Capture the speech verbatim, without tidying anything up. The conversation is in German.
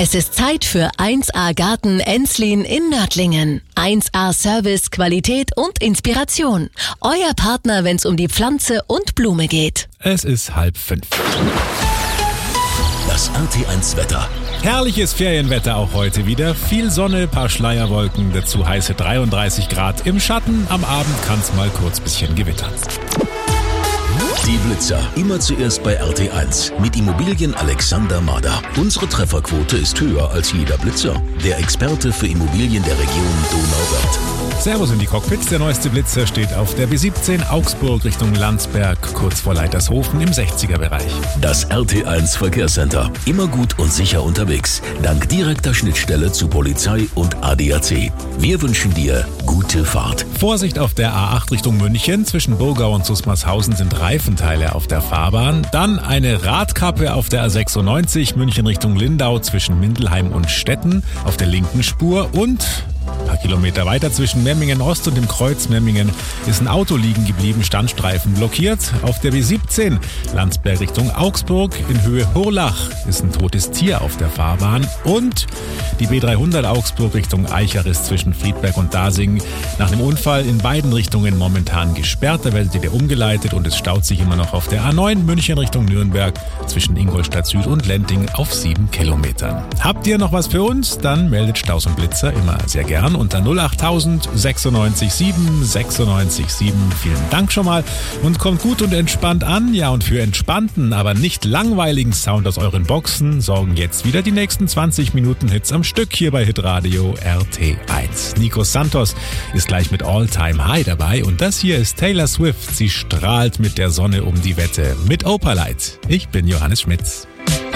Es ist Zeit für eins A Garten Enslin in Nördlingen. eins A Service, Qualität und Inspiration. Euer Partner, wenn es um die Pflanze und Blume geht. Es ist halb fünf. Das R T eins Wetter. Herrliches Ferienwetter auch heute wieder. Viel Sonne, paar Schleierwolken, dazu heiße dreiunddreißig Grad im Schatten. Am Abend kann es mal kurz bisschen gewittern. Die Blitzer. Immer zuerst bei R T eins. Mit Immobilien Alexander Mader. Unsere Trefferquote ist höher als jeder Blitzer. Der Experte für Immobilien der Region Donauwörth. Servus in die Cockpits. Der neueste Blitzer steht auf der B siebzehn Augsburg Richtung Landsberg, kurz vor Leitershofen im sechziger-Bereich. Das R T eins Verkehrscenter. Immer gut und sicher unterwegs. Dank direkter Schnittstelle zu Polizei und A D A C. Wir wünschen dir gute Fahrt. Vorsicht auf der A acht Richtung München. Zwischen Burgau und Susmarshausen sind Reifenteile auf der Fahrbahn. Dann eine Radkappe auf der A sechsundneunzig München Richtung Lindau zwischen Mindelheim und Stetten auf der linken Spur. Und ein paar Kilometer weiter zwischen Memmingen Ost und dem Kreuz Memmingen ist ein Auto liegen geblieben, Standstreifen blockiert. Auf der B siebzehn Landsberg Richtung Augsburg in Höhe Hurlach ist ein totes Tier auf der Fahrbahn. Und die B dreihundert Augsburg Richtung Eichach zwischen Friedberg und Dasing nach dem Unfall in beiden Richtungen momentan gesperrt. Da werdet ihr umgeleitet und es staut sich immer noch auf der A neun München Richtung Nürnberg zwischen Ingolstadt Süd und Lenting auf sieben Kilometern. Habt ihr noch was für uns? Dann meldet Staus und Blitzer immer sehr gerne unter null achttausend sechsundneunzig sieben sechsundneunzig sieben. Vielen Dank schon mal und kommt gut und entspannt an. Ja, und für entspannten, aber nicht langweiligen Sound aus euren Boxen sorgen jetzt wieder die nächsten zwanzig Minuten Hits am Stück hier bei Hitradio R T eins. Nico Santos ist gleich mit All Time High dabei und das hier ist Taylor Swift. Sie strahlt mit der Sonne um die Wette mit Opalite. Ich bin Johannes Schmitz.